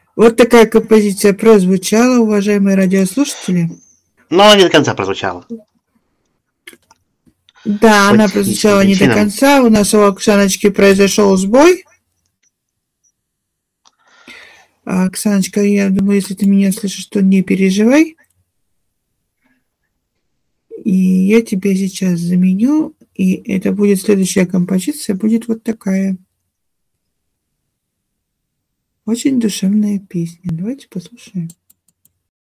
Вот такая композиция прозвучала, уважаемые радиослушатели. Но она не до конца прозвучала. Да, По она техническим прозвучала не до причинам. конца. У нас у Оксаночки произошел сбой. Оксаночка, я думаю, если ты меня слышишь, то не переживай. И я тебя сейчас заменю. И это будет следующая композиция, будет вот такая. Очень душевная песня. Давайте послушаем.